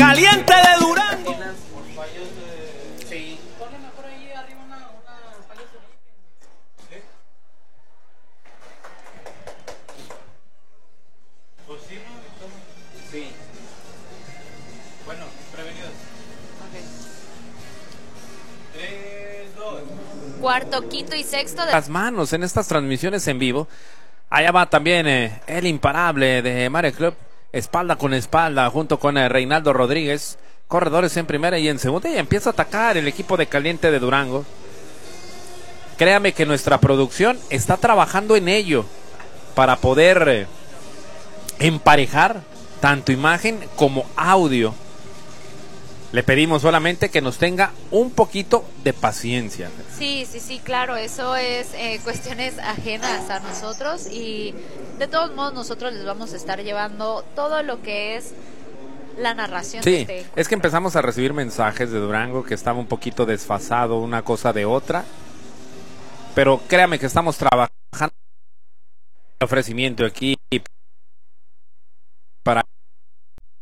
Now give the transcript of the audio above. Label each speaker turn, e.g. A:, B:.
A: Caliente de Durango.
B: Sí. Ponle mejor ahí arriba una falla de...
C: Pues sí, ¿no?
B: Sí.
C: Bueno, prevenidos.
D: Ok.
C: 3, 2.
D: Cuarto, quinto y sexto.
A: Las manos en estas transmisiones en vivo. Allá va también el imparable de Mare Club, espalda con espalda, junto con Reinaldo Rodríguez, corredores en primera y en segunda, y empieza a atacar el equipo de Caliente de Durango. Créame que nuestra producción está trabajando en ello para poder emparejar tanto imagen como audio. Le pedimos solamente que nos tenga un poquito de paciencia.
D: Sí, claro, eso es cuestiones ajenas a nosotros y de todos modos nosotros les vamos a estar llevando todo lo que es la narración.
A: Sí, es que empezamos a recibir mensajes de Durango que estaba un poquito desfasado una cosa de otra, pero créame que estamos trabajando el ofrecimiento aquí